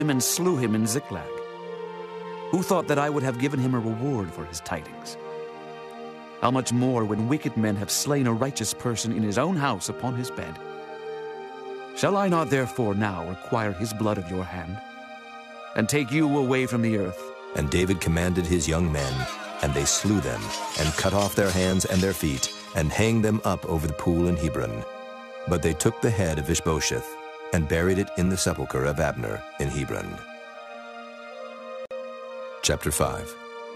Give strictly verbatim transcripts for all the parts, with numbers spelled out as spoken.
him and slew him in Ziklag? Who thought that I would have given him a reward for his tidings? How much more when wicked men have slain a righteous person in his own house upon his bed? Shall I not therefore now require his blood at your hand, and take you away from the earth? And David commanded his young men, and they slew them, and cut off their hands and their feet, and hanged them up over the pool in Hebron. But they took the head of Ishbosheth, and buried it in the sepulchre of Abner in Hebron. Chapter five.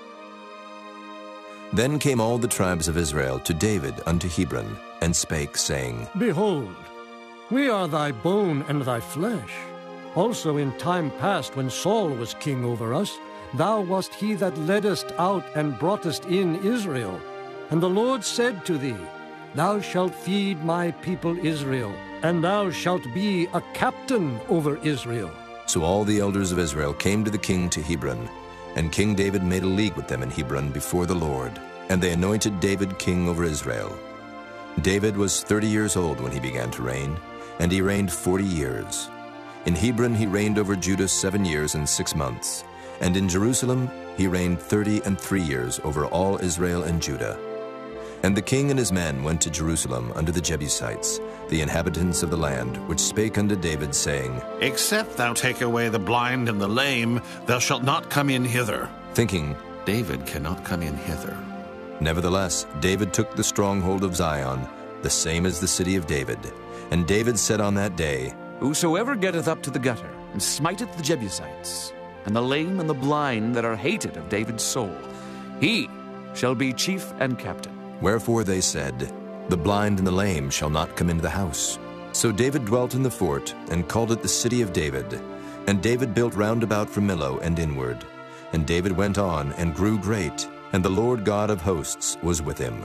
Then came all the tribes of Israel to David unto Hebron, and spake, saying, Behold, we are thy bone and thy flesh. Also in time past, when Saul was king over us, thou wast he that leddest out and broughtest in Israel. And the Lord said to thee, Thou shalt feed my people Israel, and thou shalt be a captain over Israel. So all the elders of Israel came to the king to Hebron, and King David made a league with them in Hebron before the Lord, and they anointed David king over Israel. David was thirty years old when he began to reign, and he reigned forty years. In Hebron he reigned over Judah seven years and six months, and in Jerusalem he reigned thirty and three years over all Israel and Judah. And the king and his men went to Jerusalem unto the Jebusites, the inhabitants of the land, which spake unto David, saying, Except thou take away the blind and the lame, thou shalt not come in hither. Thinking, David cannot come in hither. Nevertheless, David took the stronghold of Zion, the same as the city of David. And David said on that day, Whosoever getteth up to the gutter, and smiteth the Jebusites, and the lame and the blind that are hated of David's soul, he shall be chief and captain. Wherefore they said, The blind and the lame shall not come into the house. So David dwelt in the fort, and called it the city of David. And David built round about from Millo and inward. And David went on, and grew great, and the Lord God of hosts was with him.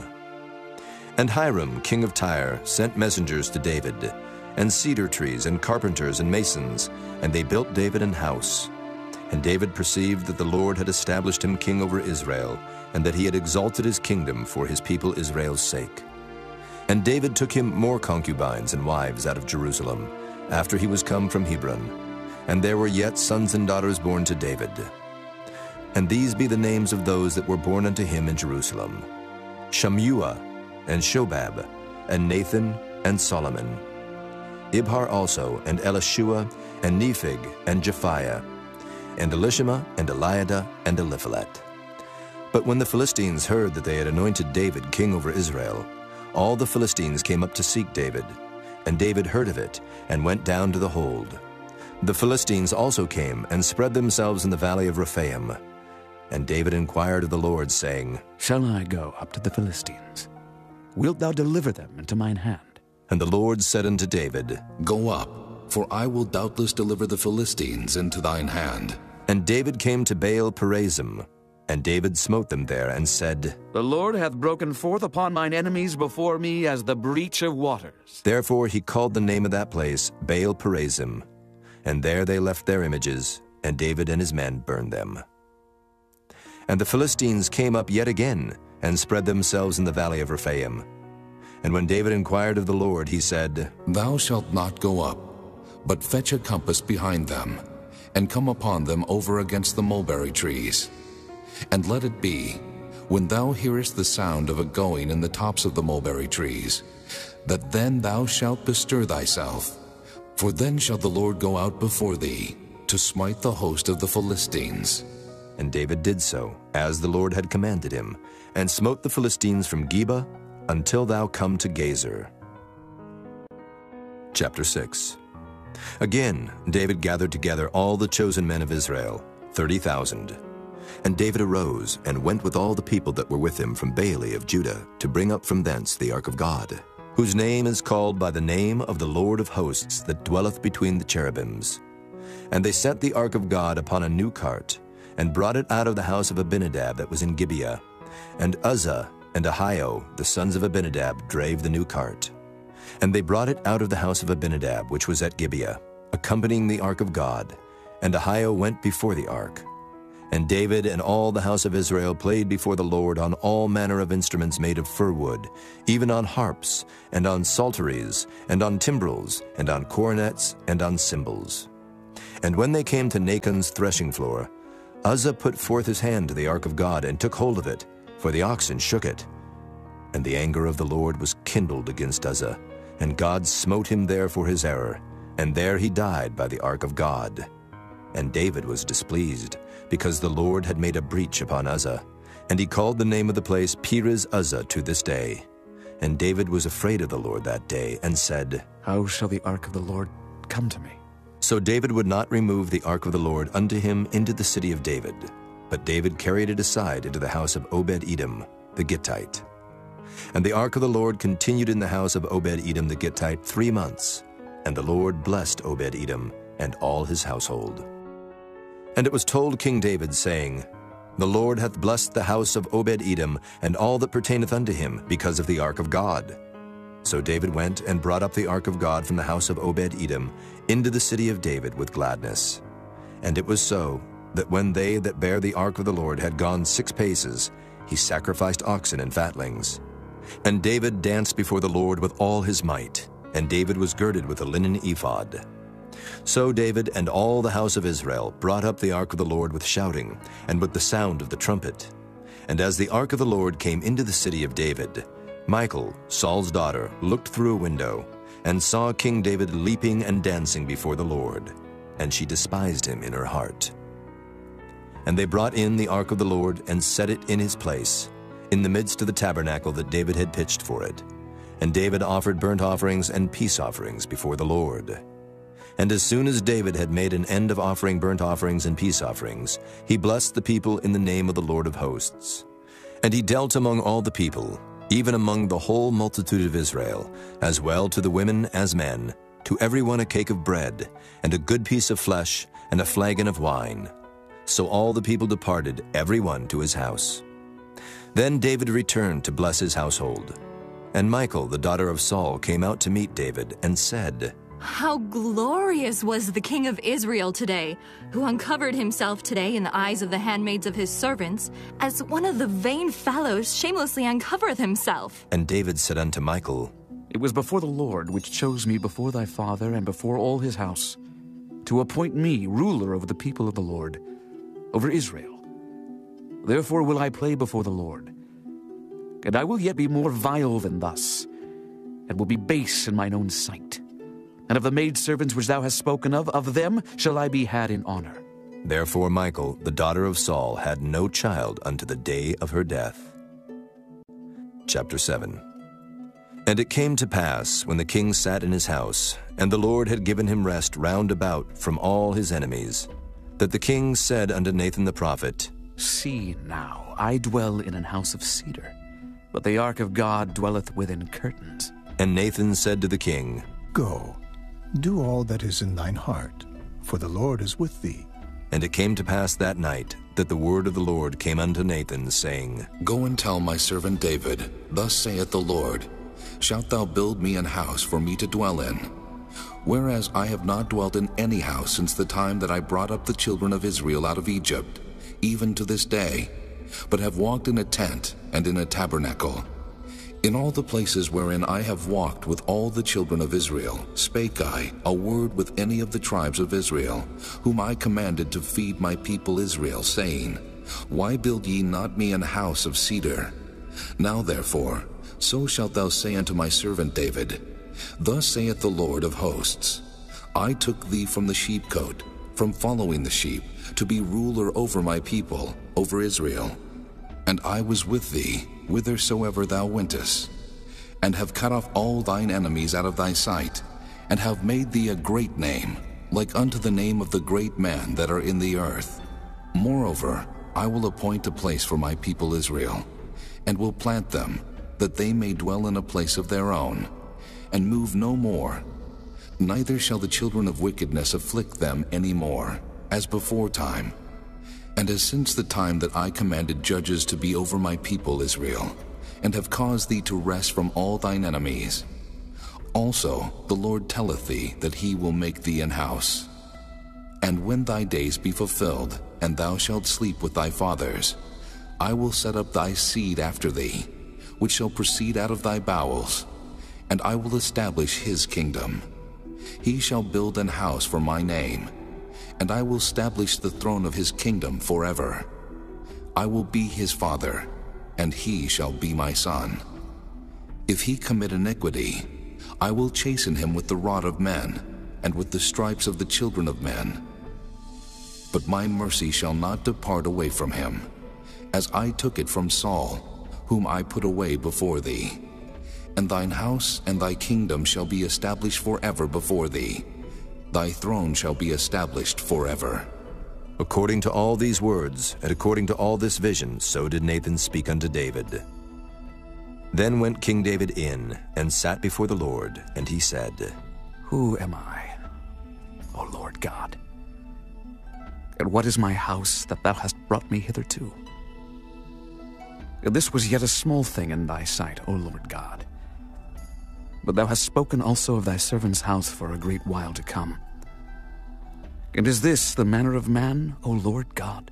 And Hiram, king of Tyre, sent messengers to David, and cedar trees, and carpenters, and masons, and they built David an house. And David perceived that the Lord had established him king over Israel, and that he had exalted his kingdom for his people Israel's sake. And David took him more concubines and wives out of Jerusalem, after he was come from Hebron. And there were yet sons and daughters born to David. And these be the names of those that were born unto him in Jerusalem: Shammua, and Shobab, and Nathan, and Solomon. Ibhar also, and Elishua, and Nephig, and Japhiah, and Elishama, and Eliada, and Eliphalet. But when the Philistines heard that they had anointed David king over Israel, all the Philistines came up to seek David. And David heard of it, and went down to the hold. The Philistines also came, and spread themselves in the valley of Rephaim. And David inquired of the Lord, saying, Shall I go up to the Philistines? Wilt thou deliver them into mine hand? And the Lord said unto David, Go up, for I will doubtless deliver the Philistines into thine hand. And David came to Baal Perazim, and David smote them there, and said, The Lord hath broken forth upon mine enemies before me as the breach of waters. Therefore he called the name of that place Baal Perazim. And there they left their images, and David and his men burned them. And the Philistines came up yet again, and spread themselves in the valley of Rephaim. And when David inquired of the Lord, he said, Thou shalt not go up, but fetch a compass behind them, and come upon them over against the mulberry trees. And let it be, when thou hearest the sound of a going in the tops of the mulberry trees, that then thou shalt bestir thyself, for then shall the Lord go out before thee, to smite the host of the Philistines. And David did so, as the Lord had commanded him, and smote the Philistines from Geba until thou come to Gazer. Chapter six. Again David gathered together all the chosen men of Israel, thirty thousand. And David arose, and went with all the people that were with him from Baale of Judah, to bring up from thence the ark of God, whose name is called by the name of the Lord of hosts, that dwelleth between the cherubims. And they set the ark of God upon a new cart, and brought it out of the house of Abinadab that was in Gibeah. And Uzzah and Ahio, the sons of Abinadab, drave the new cart. And they brought it out of the house of Abinadab, which was at Gibeah, accompanying the ark of God. And Ahio went before the ark. And David and all the house of Israel played before the Lord on all manner of instruments made of fir wood, even on harps, and on psalteries, and on timbrels, and on cornets, and on cymbals. And when they came to Nachon's threshing floor, Uzzah put forth his hand to the ark of God and took hold of it, for the oxen shook it. And the anger of the Lord was kindled against Uzzah, and God smote him there for his error, and there he died by the ark of God. And David was displeased, because the Lord had made a breach upon Uzzah, and he called the name of the place Perez Uzzah to this day. And David was afraid of the Lord that day, and said, How shall the ark of the Lord come to me? So David would not remove the ark of the Lord unto him into the city of David, but David carried it aside into the house of Obed-Edom the Gittite. And the ark of the Lord continued in the house of Obed-Edom the Gittite three months, and the Lord blessed Obed-Edom and all his household. And it was told King David, saying, The Lord hath blessed the house of Obed-Edom and all that pertaineth unto him, because of the ark of God. So David went and brought up the ark of God from the house of Obed-Edom into the city of David with gladness. And it was so, that when they that bare the ark of the Lord had gone six paces, he sacrificed oxen and fatlings. And David danced before the Lord with all his might, and David was girded with a linen ephod. So David and all the house of Israel brought up the ark of the Lord with shouting, and with the sound of the trumpet. And as the ark of the Lord came into the city of David, Michal, Saul's daughter, looked through a window, and saw King David leaping and dancing before the Lord, and she despised him in her heart. And they brought in the ark of the Lord, and set it in his place, in the midst of the tabernacle that David had pitched for it. And David offered burnt offerings and peace offerings before the Lord. And as soon as David had made an end of offering burnt offerings and peace offerings, he blessed the people in the name of the Lord of hosts. And he dealt among all the people, even among the whole multitude of Israel, as well to the women as men, to every one a cake of bread, and a good piece of flesh, and a flagon of wine. So all the people departed, every one to his house. Then David returned to bless his household. And Michal, the daughter of Saul, came out to meet David, and said, How glorious was the king of Israel today, who uncovered himself today in the eyes of the handmaids of his servants, as one of the vain fellows shamelessly uncovereth himself. And David said unto Michal, It was before the Lord which chose me before thy father and before all his house, to appoint me ruler over the people of the Lord, over Israel. Therefore will I play before the Lord, and I will yet be more vile than thus, and will be base in mine own sight. And of the maidservants which thou hast spoken of, of them shall I be had in honor. Therefore Michal, the daughter of Saul, had no child unto the day of her death. Chapter seven. And it came to pass, when the king sat in his house, and the Lord had given him rest round about from all his enemies, that the king said unto Nathan the prophet, See now, I dwell in an house of cedar, but the ark of God dwelleth within curtains. And Nathan said to the king, Go, do all that is in thine heart, for the Lord is with thee. And it came to pass that night that the word of the Lord came unto Nathan, saying, Go and tell my servant David, Thus saith the Lord, Shalt thou build me an house for me to dwell in? Whereas I have not dwelt in any house since the time that I brought up the children of Israel out of Egypt, even to this day, but have walked in a tent and in a tabernacle. In all the places wherein I have walked with all the children of Israel, spake I a word with any of the tribes of Israel, whom I commanded to feed my people Israel, saying, Why build ye not me an house of cedar? Now therefore, so shalt thou say unto my servant David, Thus saith the Lord of hosts, I took thee from the sheepcote, from following the sheep, to be ruler over my people, over Israel. And I was with thee, whithersoever thou wentest, and have cut off all thine enemies out of thy sight, and have made thee a great name, like unto the name of the great men that are in the earth. Moreover, I will appoint a place for my people Israel, and will plant them, that they may dwell in a place of their own, and move no more. Neither shall the children of wickedness afflict them any more, as before time, and as since the time that I commanded judges to be over my people Israel, and have caused thee to rest from all thine enemies. Also the Lord telleth thee that he will make thee an house. And when thy days be fulfilled, and thou shalt sleep with thy fathers, I will set up thy seed after thee, which shall proceed out of thy bowels, and I will establish his kingdom. He shall build an house for my name, and I will establish the throne of his kingdom forever. I will be his father, and he shall be my son. If he commit iniquity, I will chasten him with the rod of men, and with the stripes of the children of men. But my mercy shall not depart away from him, as I took it from Saul, whom I put away before thee. And thine house and thy kingdom shall be established forever before thee. Thy throne shall be established forever. According to all these words, and according to all this vision, so did Nathan speak unto David. Then went King David in, and sat before the Lord, and he said, Who am I, O Lord God? And what is my house that thou hast brought me hitherto? This was yet a small thing in thy sight, O Lord God. But thou hast spoken also of thy servant's house for a great while to come. And is this the manner of man, O Lord God?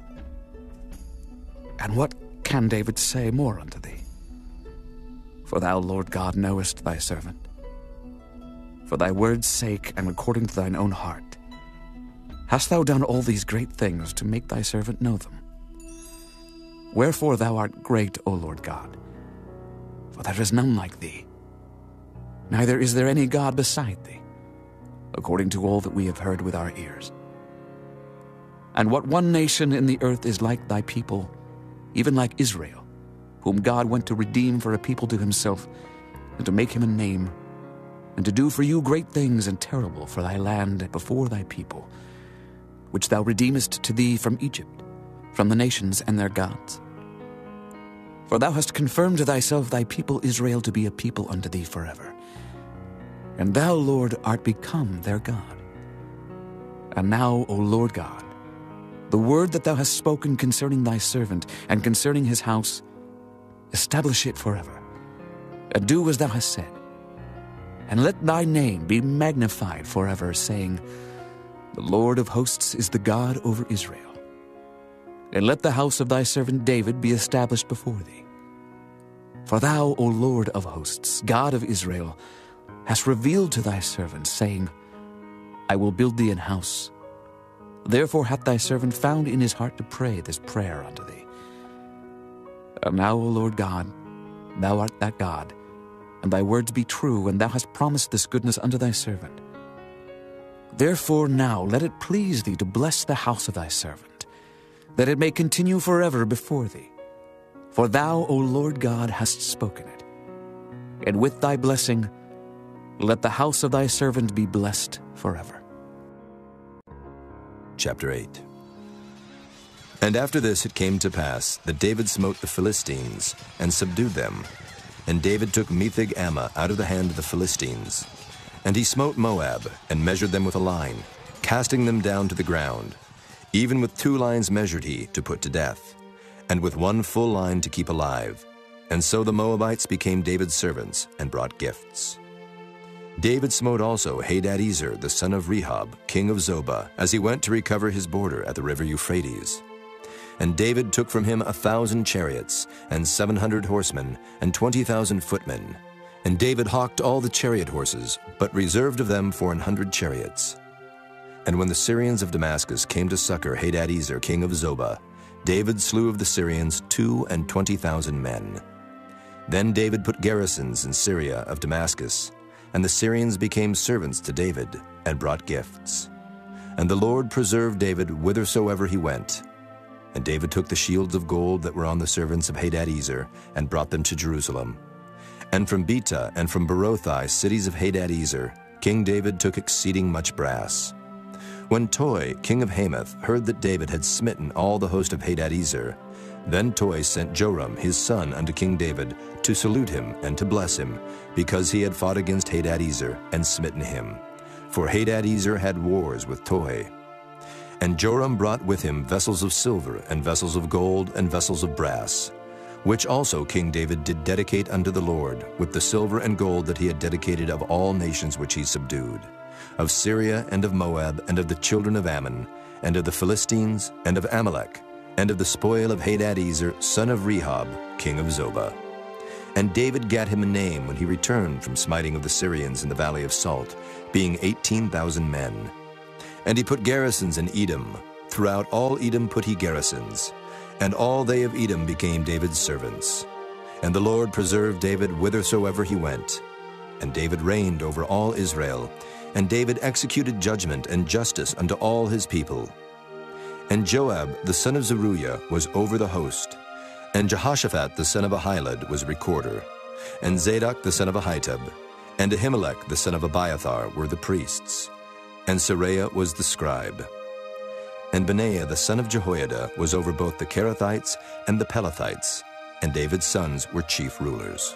And what can David say more unto thee? For thou, Lord God, knowest thy servant. For thy word's sake, and according to thine own heart, hast thou done all these great things to make thy servant know them? Wherefore thou art great, O Lord God, for there is none like thee, neither is there any God beside thee, according to all that we have heard with our ears. And what one nation in the earth is like thy people, even like Israel, whom God went to redeem for a people to himself, and to make him a name, and to do for you great things and terrible for thy land before thy people, which thou redeemest to thee from Egypt, from the nations and their gods. For thou hast confirmed to thyself thy people Israel to be a people unto thee forever. And thou, Lord, art become their God. And now, O Lord God, the word that thou hast spoken concerning thy servant and concerning his house, establish it forever, and do as thou hast said. And let thy name be magnified forever, saying, The Lord of hosts is the God over Israel. And let the house of thy servant David be established before thee. For thou, O Lord of hosts, God of Israel, hast revealed to thy servant, saying, I will build thee an house. Therefore hath thy servant found in his heart to pray this prayer unto thee. And now, O Lord God, thou art that God, and thy words be true, and thou hast promised this goodness unto thy servant. Therefore now let it please thee to bless the house of thy servant, that it may continue forever before thee. For thou, O Lord God, hast spoken it. And with thy blessing, let the house of thy servant be blessed forever. Chapter eight. And after this it came to pass that David smote the Philistines, and subdued them. And David took Metheg-Ammah out of the hand of the Philistines. And he smote Moab, and measured them with a line, casting them down to the ground. Even with two lines measured he, to put to death, and with one full line to keep alive. And so the Moabites became David's servants, and brought gifts. David smote also Hadadezer, the son of Rehob, king of Zobah, as he went to recover his border at the river Euphrates. And David took from him a thousand chariots, and seven hundred horsemen, and twenty thousand footmen. And David hawked all the chariot horses, but reserved of them for an hundred chariots. And when the Syrians of Damascus came to succor Hadadezer, king of Zobah, David slew of the Syrians two and twenty thousand men. Then David put garrisons in Syria of Damascus, and the Syrians became servants to David, and brought gifts. And the Lord preserved David whithersoever he went. And David took the shields of gold that were on the servants of Hadadezer, and brought them to Jerusalem. And from Betah and from Berothai, cities of Hadadezer, King David took exceeding much brass. When Toi, king of Hamath, heard that David had smitten all the host of Hadadezer, then Toi sent Joram his son unto King David to salute him and to bless him, because he had fought against Hadadezer and smitten him. For Hadadezer had wars with Toi. And Joram brought with him vessels of silver, and vessels of gold, and vessels of brass, which also King David did dedicate unto the Lord, with the silver and gold that he had dedicated of all nations which he subdued, of Syria, and of Moab, and of the children of Ammon, and of the Philistines, and of Amalek, and of the spoil of Hadadezer, son of Rehob, king of Zobah. And David gat him a name when he returned from smiting of the Syrians in the valley of Salt, being eighteen thousand men. And he put garrisons in Edom. Throughout all Edom put he garrisons. And all they of Edom became David's servants. And the Lord preserved David whithersoever he went. And David reigned over all Israel. And David executed judgment and justice unto all his people. And Joab the son of Zeruiah was over the host. And Jehoshaphat the son of Ahilud was recorder. And Zadok the son of Ahitub. And Ahimelech the son of Abiathar were the priests. And Seraiah was the scribe. And Benaiah the son of Jehoiada was over both the Kerethites and the Pelethites. And David's sons were chief rulers.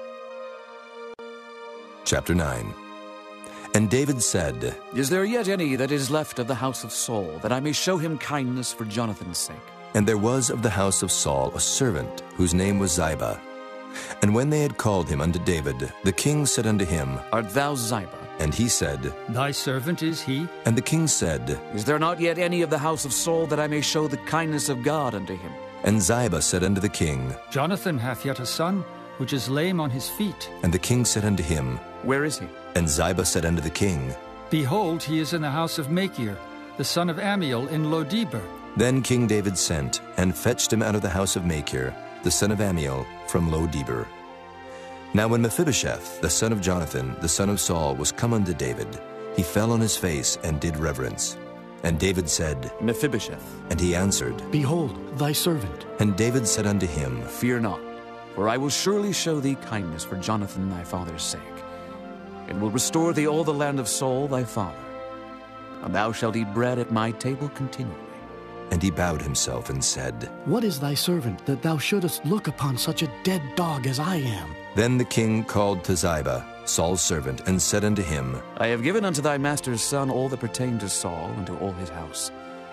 Chapter nine. And David said, Is there yet any that is left of the house of Saul, that I may show him kindness for Jonathan's sake? And there was of the house of Saul a servant, whose name was Ziba. And when they had called him unto David, the king said unto him, Art thou Ziba? And he said, Thy servant is he. And the king said, Is there not yet any of the house of Saul, that I may show the kindness of God unto him? And Ziba said unto the king, Jonathan hath yet a son, which is lame on his feet. And the king said unto him, Where is he? And Ziba said unto the king, Behold, he is in the house of Machir, the son of Ammiel in Lo-debar. Then King David sent, and fetched him out of the house of Machir, the son of Ammiel, from Lo-debar. Now when Mephibosheth, the son of Jonathan, the son of Saul, was come unto David, he fell on his face and did reverence. And David said, Mephibosheth. And he answered, Behold, thy servant. And David said unto him, Fear not, for I will surely show thee kindness for Jonathan thy father's sake, and will restore thee all the land of Saul thy father. And thou shalt eat bread at my table continually. And he bowed himself and said, What is thy servant, that thou shouldest look upon such a dead dog as I am? Then the king called to Ziba, Saul's servant, and said unto him, I have given unto thy master's son all that pertained to Saul and to all his house.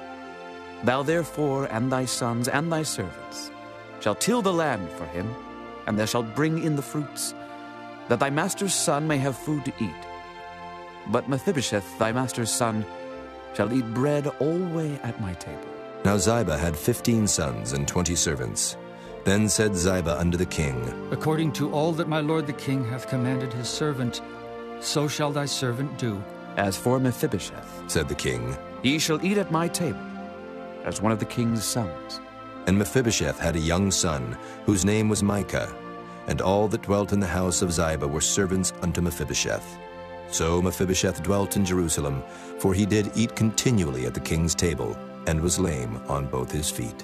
Thou therefore and thy sons and thy servants shalt till the land for him, and thou shalt bring in the fruits, that thy master's son may have food to eat. But Mephibosheth, thy master's son, shall eat bread alway at my table. Now Ziba had fifteen sons and twenty servants. Then said Ziba unto the king, According to all that my lord the king hath commanded his servant, so shall thy servant do. As for Mephibosheth, said the king, he shall eat at my table, as one of the king's sons. And Mephibosheth had a young son, whose name was Micah, and all that dwelt in the house of Ziba were servants unto Mephibosheth. So Mephibosheth dwelt in Jerusalem, for he did eat continually at the king's table, and was lame on both his feet.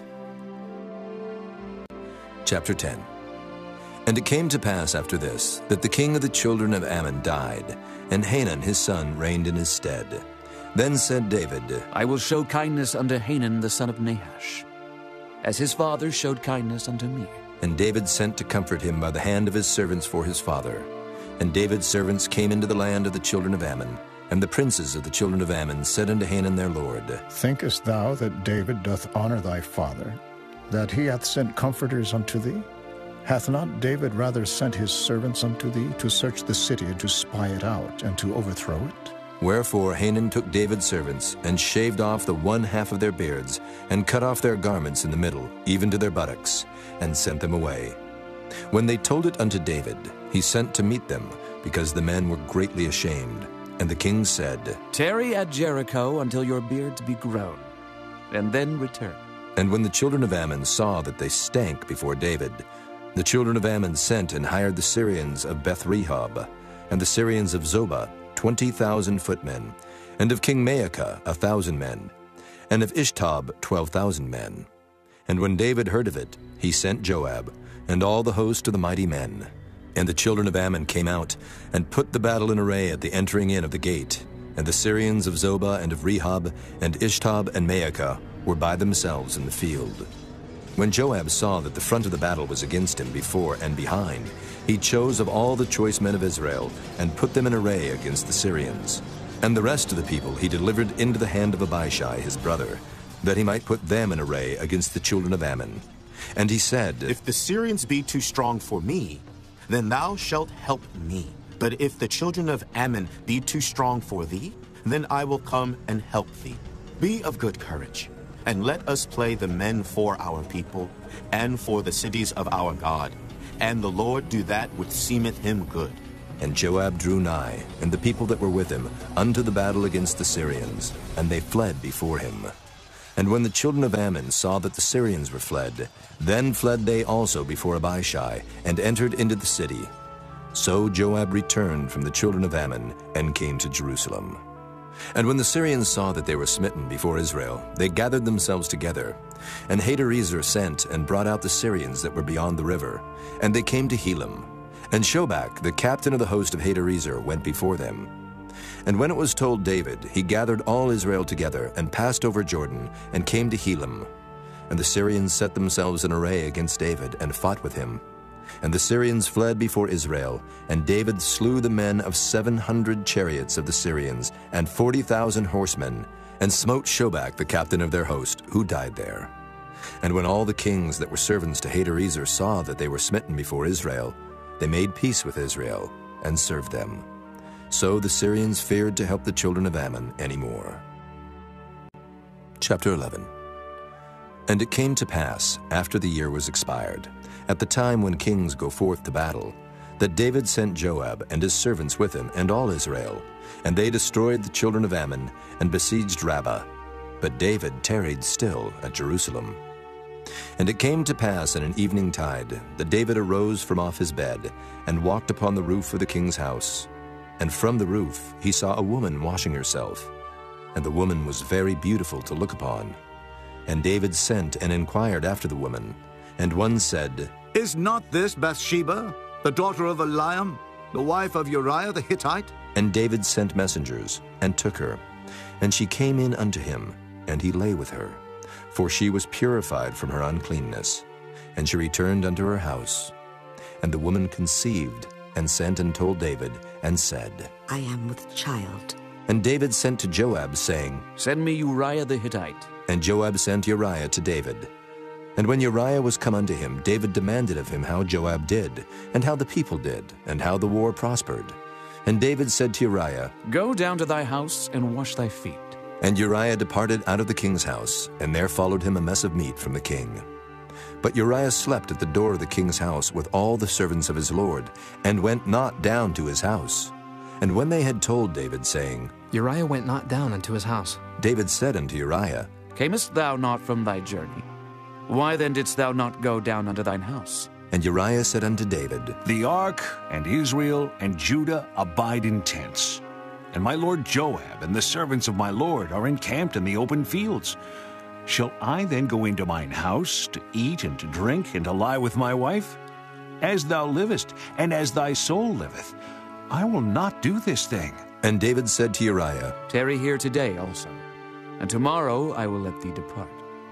Chapter ten. And it came to pass after this, that the king of the children of Ammon died, and Hanun his son reigned in his stead. Then said David, I will show kindness unto Hanun the son of Nahash, as his father showed kindness unto me. And David sent to comfort him by the hand of his servants for his father. And David's servants came into the land of the children of Ammon. And the princes of the children of Ammon said unto Hanun their lord, Thinkest thou that David doth honor thy father, that he hath sent comforters unto thee? Hath not David rather sent his servants unto thee to search the city, and to spy it out, and to overthrow it? Wherefore Hanun took David's servants, and shaved off the one half of their beards, and cut off their garments in the middle, even to their buttocks, and sent them away. When they told it unto David, he sent to meet them, because the men were greatly ashamed. And the king said, Tarry at Jericho until your beards be grown, and then return. And when the children of Ammon saw that they stank before David, the children of Ammon sent and hired the Syrians of Beth-rehob, and the Syrians of Zobah, twenty thousand footmen, and of King Maacah a thousand men, and of Ishtob twelve thousand men. And when David heard of it, he sent Joab, and all the host of the mighty men. And the children of Ammon came out, and put the battle in array at the entering in of the gate. And the Syrians of Zobah and of Rehob, and Ishtob and Maacah, were by themselves in the field. When Joab saw that the front of the battle was against him before and behind, he chose of all the choice men of Israel, and put them in array against the Syrians. And the rest of the people he delivered into the hand of Abishai his brother, that he might put them in array against the children of Ammon. And he said, If the Syrians be too strong for me, then thou shalt help me. But if the children of Ammon be too strong for thee, then I will come and help thee. Be of good courage, and let us play the men for our people, and for the cities of our God. And the Lord do that which seemeth him good. And Joab drew nigh, and the people that were with him, unto the battle against the Syrians, and they fled before him. And when the children of Ammon saw that the Syrians were fled, then fled they also before Abishai, and entered into the city. So Joab returned from the children of Ammon, and came to Jerusalem. And when the Syrians saw that they were smitten before Israel, they gathered themselves together. And Hadarezer sent and brought out the Syrians that were beyond the river, and they came to Helam. And Shobach, the captain of the host of Hadarezer, went before them. And when it was told David, he gathered all Israel together, and passed over Jordan, and came to Helam. And the Syrians set themselves in array against David, and fought with him. And the Syrians fled before Israel, and David slew the men of seven hundred chariots of the Syrians, and forty thousand horsemen, and smote Shobach, the captain of their host, who died there. And when all the kings that were servants to Hadarezer saw that they were smitten before Israel, they made peace with Israel, and served them. So the Syrians feared to help the children of Ammon any more. Chapter eleven. And it came to pass, after the year was expired, at the time when kings go forth to battle, that David sent Joab and his servants with him, and all Israel, and they destroyed the children of Ammon, and besieged Rabbah. But David tarried still at Jerusalem. And it came to pass in an evening tide that David arose from off his bed, and walked upon the roof of the king's house. And from the roof he saw a woman washing herself, and the woman was very beautiful to look upon. And David sent and inquired after the woman. And one said, Is not this Bathsheba, the daughter of Eliam, the wife of Uriah the Hittite? And David sent messengers, and took her. And she came in unto him, and he lay with her. For she was purified from her uncleanness. And she returned unto her house. And the woman conceived, and sent and told David, and said, I am with child. And David sent to Joab, saying, Send me Uriah the Hittite. And Joab sent Uriah to David. And when Uriah was come unto him, David demanded of him how Joab did, and how the people did, and how the war prospered. And David said to Uriah, Go down to thy house, and wash thy feet. And Uriah departed out of the king's house, and there followed him a mess of meat from the king. But Uriah slept at the door of the king's house with all the servants of his lord, and went not down to his house. And when they had told David, saying, Uriah went not down unto his house, David said unto Uriah, Camest thou not from thy journey? Why then didst thou not go down unto thine house? And Uriah said unto David, The ark and Israel and Judah abide in tents, and my lord Joab and the servants of my lord are encamped in the open fields. Shall I then go into mine house to eat and to drink and to lie with my wife? As thou livest, and as thy soul liveth, I will not do this thing. And David said to Uriah, Tarry here today also, and tomorrow I will let thee depart.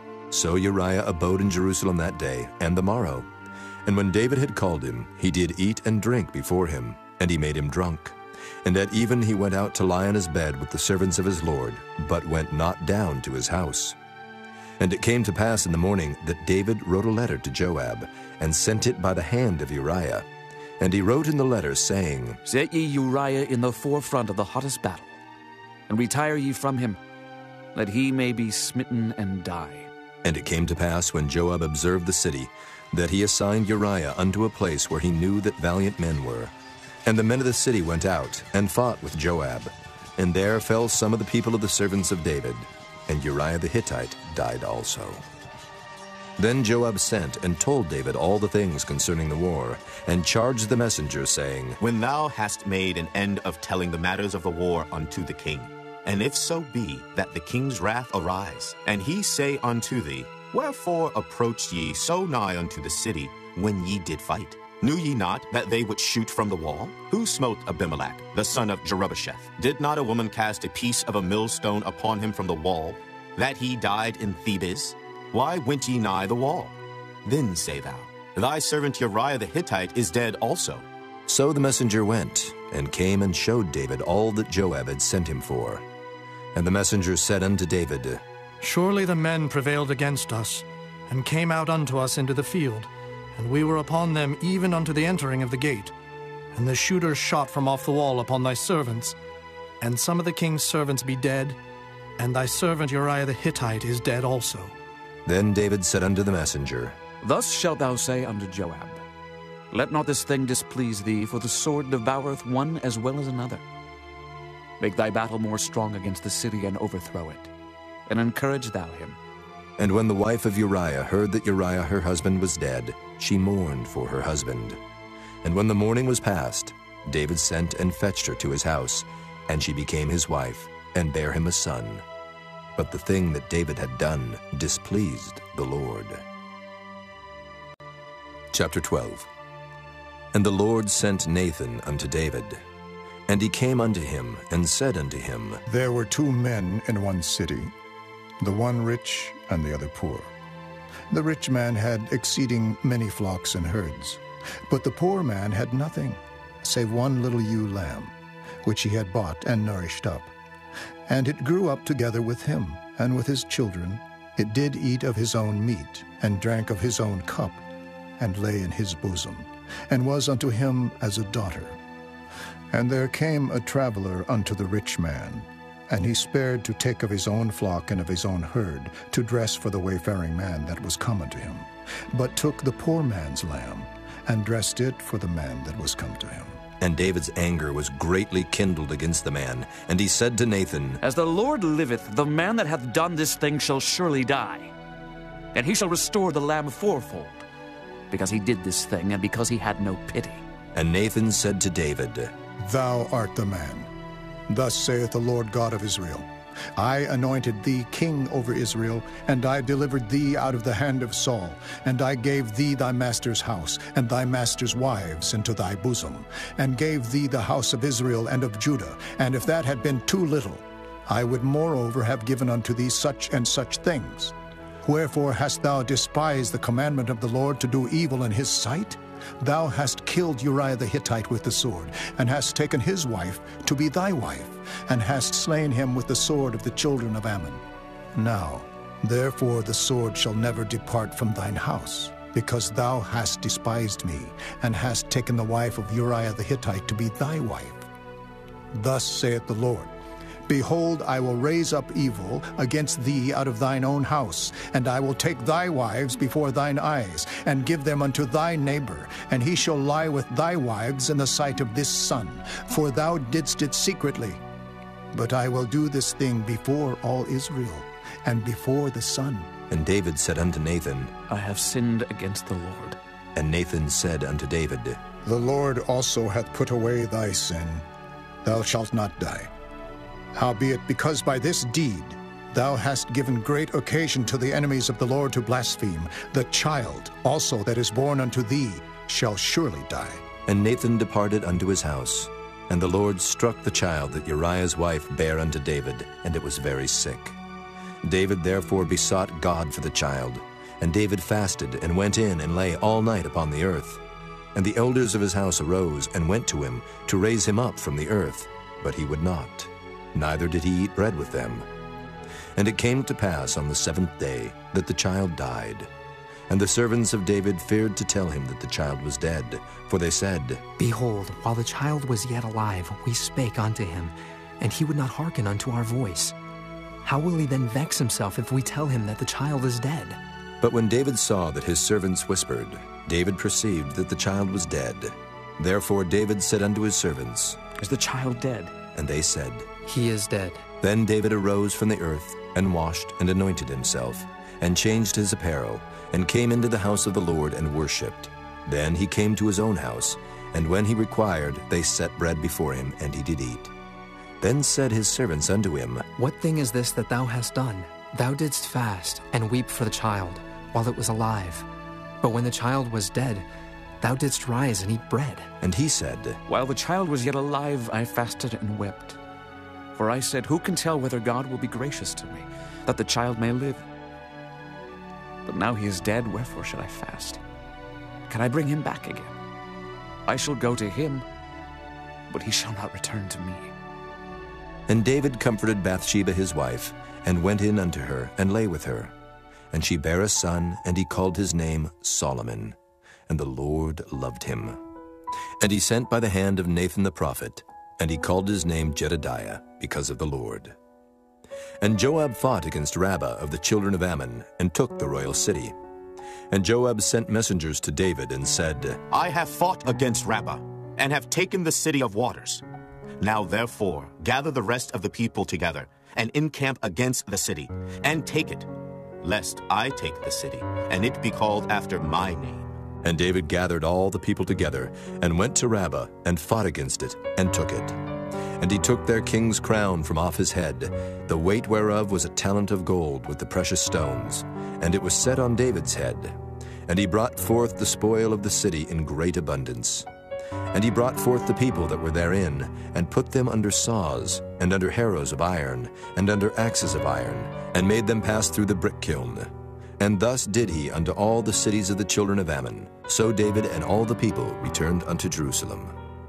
So Uriah abode in Jerusalem that day and the morrow. And when David had called him, he did eat and drink before him, and he made him drunk. And at even he went out to lie on his bed with the servants of his lord, but went not down to his house. And it came to pass in the morning that David wrote a letter to Joab, and sent it by the hand of Uriah. And he wrote in the letter, saying, Set ye Uriah in the forefront of the hottest battle, and retire ye from him, that he may be smitten and die. And it came to pass, when Joab observed the city, that he assigned Uriah unto a place where he knew that valiant men were. And the men of the city went out, and fought with Joab. And there fell some of the people of the servants of David, and Uriah the Hittite died also. Then Joab sent and told David all the things concerning the war, and charged the messenger, saying, When thou hast made an end of telling the matters of the war unto the king, and if so be that the king's wrath arise, and he say unto thee, Wherefore approached ye so nigh unto the city when ye did fight? Knew ye not that they would shoot from the wall? Who smote Abimelech, the son of Jerubbesheth? Did not a woman cast a piece of a millstone upon him from the wall, that he died in Thebes? Why went ye nigh the wall? Then say thou, Thy servant Uriah the Hittite is dead also. So the messenger went, and came and showed David all that Joab had sent him for. And the messenger said unto David, Surely the men prevailed against us, and came out unto us into the field, and we were upon them even unto the entering of the gate. And the shooters shot from off the wall upon thy servants, and some of the king's servants be dead, and thy servant Uriah the Hittite is dead also. Then David said unto the messenger, Thus shalt thou say unto Joab, Let not this thing displease thee, for the sword devoureth one as well as another. Make thy battle more strong against the city, and overthrow it, and encourage thou him. And when the wife of Uriah heard that Uriah her husband was dead, she mourned for her husband. And when the mourning was past, David sent and fetched her to his house, and she became his wife, and bare him a son. But the thing that David had done displeased the Lord. Chapter twelve. And the Lord sent Nathan unto David. And he came unto him, and said unto him, There were two men in one city, the one rich and the other poor. The rich man had exceeding many flocks and herds, but the poor man had nothing, save one little ewe lamb, which he had bought and nourished up. And it grew up together with him, and with his children. It did eat of his own meat, and drank of his own cup, and lay in his bosom, and was unto him as a daughter. And there came a traveler unto the rich man, and he spared to take of his own flock and of his own herd, to dress for the wayfaring man that was come unto him, but took the poor man's lamb, and dressed it for the man that was come to him. And David's anger was greatly kindled against the man, and he said to Nathan, As the Lord liveth, the man that hath done this thing shall surely die, and he shall restore the lamb fourfold, because he did this thing, and because he had no pity. And Nathan said to David, Thou art the man. Thus saith the Lord God of Israel, I anointed thee king over Israel, and I delivered thee out of the hand of Saul, and I gave thee thy master's house, and thy master's wives into thy bosom, and gave thee the house of Israel and of Judah. And if that had been too little, I would moreover have given unto thee such and such things. Wherefore hast thou despised the commandment of the Lord to do evil in his sight? Thou hast killed Uriah the Hittite with the sword, and hast taken his wife to be thy wife, and hast slain him with the sword of the children of Ammon. Now, therefore the sword shall never depart from thine house, because thou hast despised me, and hast taken the wife of Uriah the Hittite to be thy wife. Thus saith the Lord, Behold, I will raise up evil against thee out of thine own house, and I will take thy wives before thine eyes, and give them unto thy neighbor, and he shall lie with thy wives in the sight of this sun, for thou didst it secretly. But I will do this thing before all Israel, and before the sun. And David said unto Nathan, I have sinned against the Lord. And Nathan said unto David, The Lord also hath put away thy sin. Thou shalt not die. Howbeit, because by this deed thou hast given great occasion to the enemies of the Lord to blaspheme, the child also that is born unto thee shall surely die. And Nathan departed unto his house. And the Lord struck the child that Uriah's wife bare unto David, and it was very sick. David therefore besought God for the child. And David fasted, and went in, and lay all night upon the earth. And the elders of his house arose, and went to him, to raise him up from the earth. But he would not, neither did he eat bread with them. And it came to pass on the seventh day that the child died. And the servants of David feared to tell him that the child was dead, for they said, Behold, while the child was yet alive, we spake unto him, and he would not hearken unto our voice. How will he then vex himself if we tell him that the child is dead? But when David saw that his servants whispered, David perceived that the child was dead. Therefore David said unto his servants, Is the child dead? And they said, He is dead. Then David arose from the earth, and washed and anointed himself, and changed his apparel, and came into the house of the Lord and worshipped. Then he came to his own house, and when he required, they set bread before him, and he did eat. Then said his servants unto him, What thing is this that thou hast done? Thou didst fast, and weep for the child, while it was alive. But when the child was dead, thou didst rise and eat bread. And he said, While the child was yet alive, I fasted and wept. For I said, Who can tell whether God will be gracious to me, that the child may live? But now he is dead, wherefore should I fast? Can I bring him back again? I shall go to him, but he shall not return to me. And David comforted Bathsheba his wife, and went in unto her, and lay with her. And she bare a son, and he called his name Solomon. And the Lord loved him. And he sent by the hand of Nathan the prophet, and he called his name Jedediah, because of the Lord. And Joab fought against Rabbah of the children of Ammon, and took the royal city. And Joab sent messengers to David and said, I have fought against Rabbah, and have taken the city of waters. Now therefore gather the rest of the people together, and encamp against the city, and take it, lest I take the city, and it be called after my name. And David gathered all the people together, and went to Rabbah, and fought against it, and took it. And he took their king's crown from off his head, the weight whereof was a talent of gold with the precious stones, and it was set on David's head. And he brought forth the spoil of the city in great abundance. And he brought forth the people that were therein, and put them under saws, and under harrows of iron, and under axes of iron, and made them pass through the brick kiln. And thus did he unto all the cities of the children of Ammon. So David and all the people returned unto Jerusalem.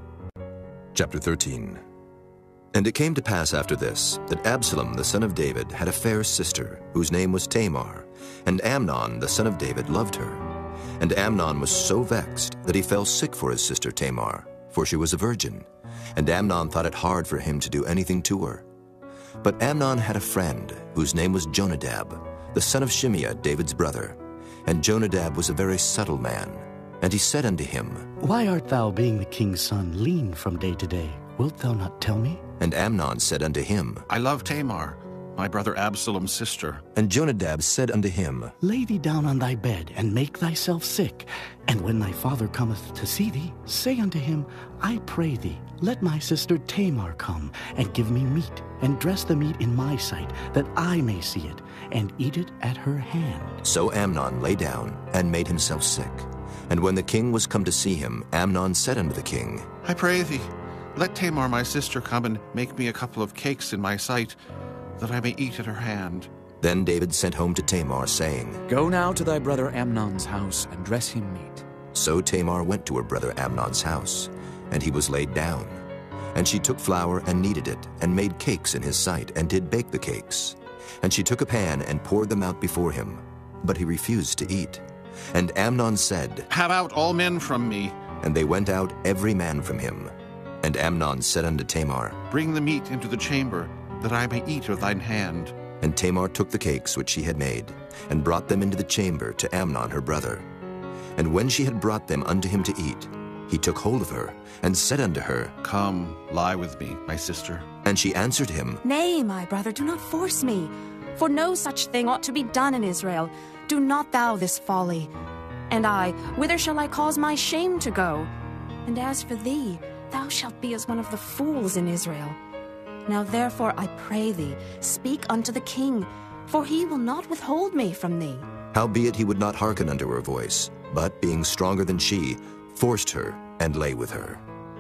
Chapter thirteen. And it came to pass after this, that Absalom the son of David had a fair sister, whose name was Tamar, and Amnon the son of David loved her. And Amnon was so vexed that he fell sick for his sister Tamar, for she was a virgin. And Amnon thought it hard for him to do anything to her. But Amnon had a friend, whose name was Jonadab, the son of Shimeah, David's brother. And Jonadab was a very subtle man. And he said unto him, Why art thou, being the king's son, lean from day to day? Wilt thou not tell me? And Amnon said unto him, I love Tamar, my brother Absalom's sister. And Jonadab said unto him, Lay thee down on thy bed, and make thyself sick. And when thy father cometh to see thee, say unto him, I pray thee, let my sister Tamar come, and give me meat, and dress the meat in my sight, that I may see it, and eat it at her hand. So Amnon lay down, and made himself sick. And when the king was come to see him, Amnon said unto the king, I pray thee, let Tamar my sister come and make me a couple of cakes in my sight, that I may eat at her hand. Then David sent home to Tamar, saying, Go now to thy brother Amnon's house, and dress him meat. So Tamar went to her brother Amnon's house, and he was laid down. And she took flour and kneaded it, and made cakes in his sight, and did bake the cakes. And she took a pan and poured them out before him, but he refused to eat. And Amnon said, Have out all men from me. And they went out every man from him. And Amnon said unto Tamar, Bring the meat into the chamber, that I may eat of thine hand. And Tamar took the cakes which she had made, and brought them into the chamber to Amnon her brother. And when she had brought them unto him to eat, he took hold of her, and said unto her, Come, lie with me, my sister. And she answered him, Nay, my brother, do not force me, for no such thing ought to be done in Israel. Do not thou this folly. And I, whither shall I cause my shame to go? And as for thee, thou shalt be as one of the fools in Israel. Now therefore I pray thee, speak unto the king, for he will not withhold me from thee. Howbeit he would not hearken unto her voice, but being stronger than she, forced her, and lay with her.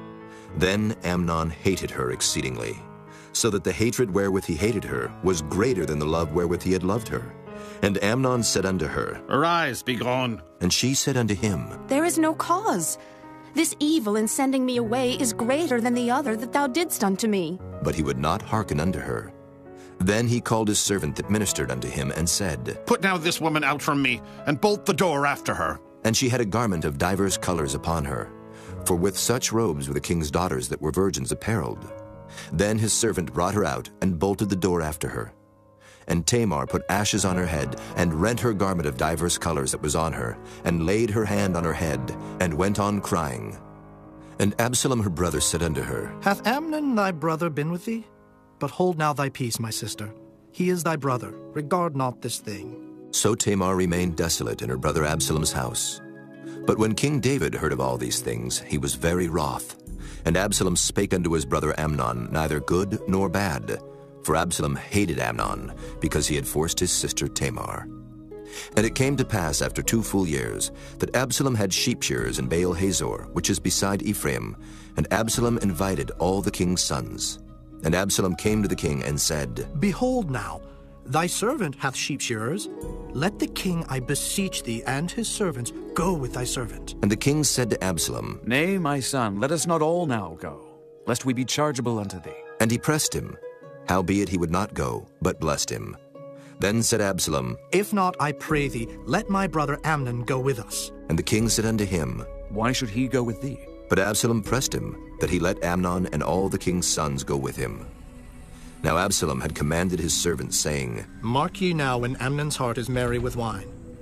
Then Amnon hated her exceedingly, so that the hatred wherewith he hated her was greater than the love wherewith he had loved her. And Amnon said unto her, Arise, be gone. And she said unto him, There is no cause. This evil in sending me away is greater than the other that thou didst unto me. But he would not hearken unto her. Then he called his servant that ministered unto him, and said, Put now this woman out from me, and bolt the door after her. And she had a garment of divers colors upon her, for with such robes were the king's daughters that were virgins apparelled. Then his servant brought her out, and bolted the door after her. And Tamar put ashes on her head, and rent her garment of divers colors that was on her, and laid her hand on her head, and went on crying. And Absalom her brother said unto her, Hath Amnon thy brother been with thee? But hold now thy peace, my sister. He is thy brother. Regard not this thing. So Tamar remained desolate in her brother Absalom's house. But when King David heard of all these things, he was very wroth. And Absalom spake unto his brother Amnon neither good nor bad. For Absalom hated Amnon, because he had forced his sister Tamar. And it came to pass after two full years, that Absalom had sheep shearers in Baal Hazor, which is beside Ephraim, and Absalom invited all the king's sons. And Absalom came to the king and said, Behold now, thy servant hath sheep shearers. Let the king, I beseech thee, and his servants go with thy servant. And the king said to Absalom, Nay, my son, let us not all now go, lest we be chargeable unto thee. And he pressed him. Howbeit he would not go, but blessed him. Then said Absalom, If not, I pray thee, let my brother Amnon go with us. And the king said unto him, Why should he go with thee? But Absalom pressed him, that he let Amnon and all the king's sons go with him. Now Absalom had commanded his servants, saying, Mark ye now when Amnon's heart is merry with wine,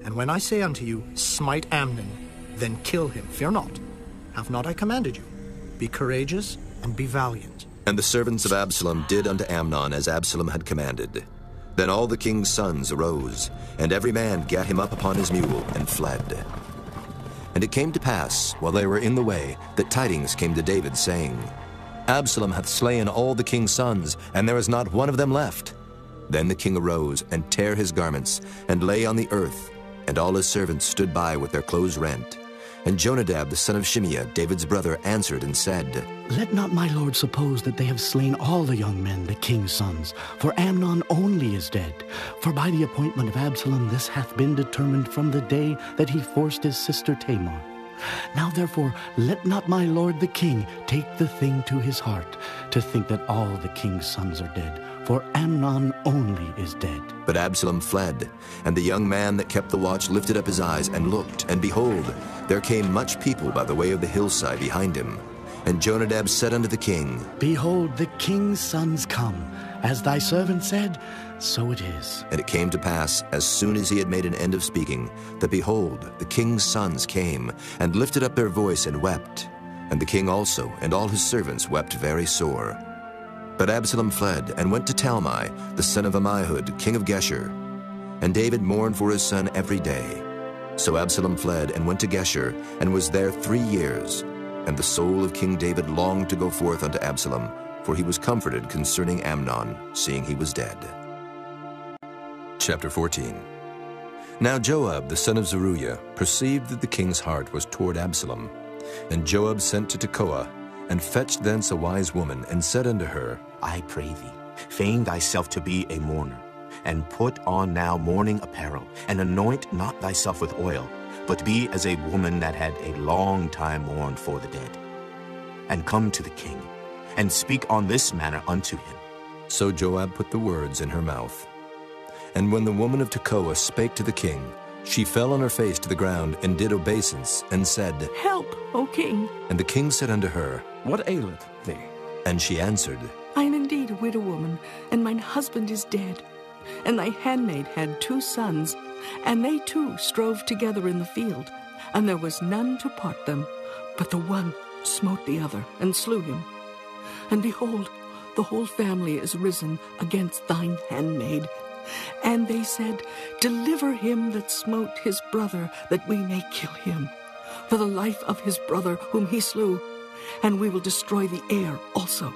And when I say unto you, smite Amnon, then kill him, fear not. Have not I commanded you? Be courageous and be valiant. And the servants of Absalom did unto Amnon as Absalom had commanded. Then all the king's sons arose, and every man gat him up upon his mule, and fled. And it came to pass, while they were in the way, that tidings came to David, saying, Absalom hath slain all the king's sons, and there is not one of them left. Then the king arose, and tare his garments, and lay on the earth, and all his servants stood by with their clothes rent. And Jonadab the son of Shimeah, David's brother, answered and said, Let not my lord suppose that they have slain all the young men, the king's sons, for Amnon only is dead. For by the appointment of Absalom this hath been determined from the day that he forced his sister Tamar. Now therefore let not my lord the king take the thing to his heart, to think that all the king's sons are dead, for Amnon only is dead. But Absalom fled, and the young man that kept the watch lifted up his eyes and looked, and behold, there came much people by the way of the hillside behind him. And Jonadab said unto the king, Behold, the king's sons come. As thy servant said, so it is. And it came to pass, as soon as he had made an end of speaking, that behold, the king's sons came, and lifted up their voice and wept. And the king also, and all his servants, wept very sore. But Absalom fled, and went to Talmai, the son of Ammihud, king of Geshur. And David mourned for his son every day. So Absalom fled, and went to Geshur, and was there three years. And the soul of King David longed to go forth unto Absalom, for he was comforted concerning Amnon, seeing he was dead. Chapter fourteen. Now Joab the son of Zeruiah perceived that the king's heart was toward Absalom. And Joab sent to Tekoa, and fetched thence a wise woman, and said unto her, I pray thee, feign thyself to be a mourner, and put on now mourning apparel, and anoint not thyself with oil, but be as a woman that had a long time mourned for the dead. And come to the king, and speak on this manner unto him. So Joab put the words in her mouth. And when the woman of Tekoa spake to the king, she fell on her face to the ground, and did obeisance, and said, Help, O king. And the king said unto her, What aileth thee? And she answered, I am indeed a widow woman, and mine husband is dead. And thy handmaid had two sons, and they too strove together in the field, and there was none to part them, but the one smote the other, and slew him. And behold, the whole family is risen against thine handmaid. And they said, Deliver him that smote his brother, that we may kill him, for the life of his brother whom he slew, and we will destroy the heir also.